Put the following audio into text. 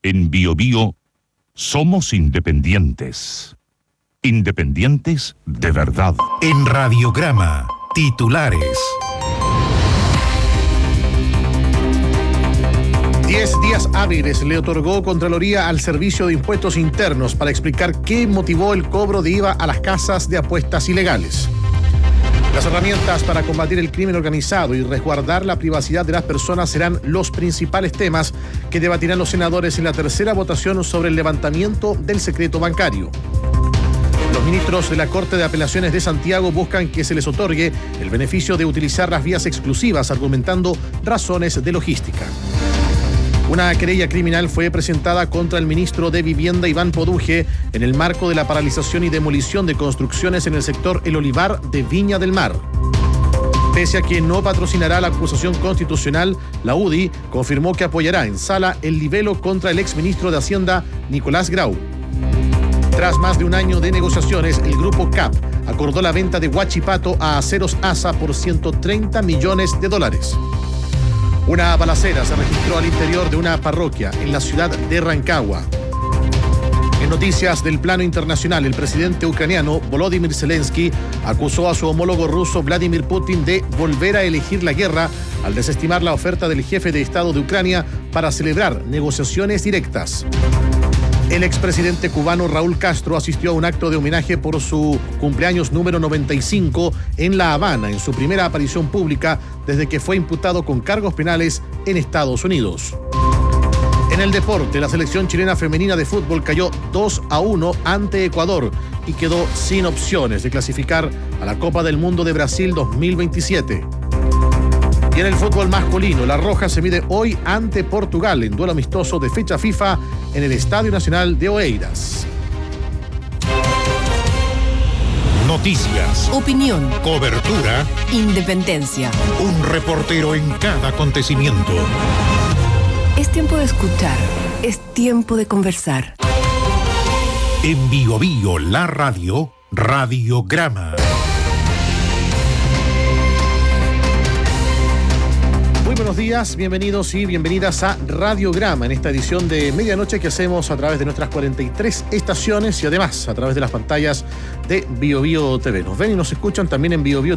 En BioBio somos independientes. Independientes de verdad. En Radiograma, titulares. 10 días hábiles le otorgó Contraloría al Servicio de Impuestos Internos para explicar qué motivó el cobro de IVA a las casas de apuestas ilegales. Las herramientas para combatir el crimen organizado y resguardar la privacidad de las personas serán los principales temas que debatirán los senadores en la tercera votación sobre el levantamiento del secreto bancario. Los ministros de la Corte de Apelaciones de Santiago buscan que se les otorgue el beneficio de utilizar las vías exclusivas, argumentando razones de logística. Una querella criminal fue presentada contra el ministro de Vivienda, Iván Poduje, en el marco de la paralización y demolición de construcciones en el sector El Olivar de Viña del Mar. Pese a que no patrocinará la acusación constitucional, la UDI confirmó que apoyará en sala el libelo contra el exministro de Hacienda, Nicolás Grau. Tras más de un año de negociaciones, el grupo CAP acordó la venta de Huachipato a Aceros ASA por $130 millones. Una balacera se registró al interior de una parroquia en la ciudad de Rancagua. En noticias del plano internacional, el presidente ucraniano Volodymyr Zelensky acusó a su homólogo ruso Vladimir Putin de volver a elegir la guerra al desestimar la oferta del jefe de Estado de Ucrania para celebrar negociaciones directas. El expresidente cubano Raúl Castro asistió a un acto de homenaje por su cumpleaños número 95 en La Habana, en su primera aparición pública desde que fue imputado con cargos penales en Estados Unidos. En el deporte, la selección chilena femenina de fútbol cayó 2-1 ante Ecuador y quedó sin opciones de clasificar a la Copa del Mundo de Brasil 2027. Y en el fútbol masculino, La Roja se mide hoy ante Portugal en duelo amistoso de fecha FIFA en el Estadio Nacional de Oeiras. Noticias, opinión, cobertura, independencia. un reportero en cada acontecimiento. Es tiempo de escuchar, es tiempo de conversar. En BioBio, la radio, Radiograma. Muy buenos días, bienvenidos y bienvenidas a Radiograma, en esta edición de medianoche que hacemos a través de nuestras 43 estaciones y además a través de las pantallas de BioBio TV. Nos ven y nos escuchan también en BioBio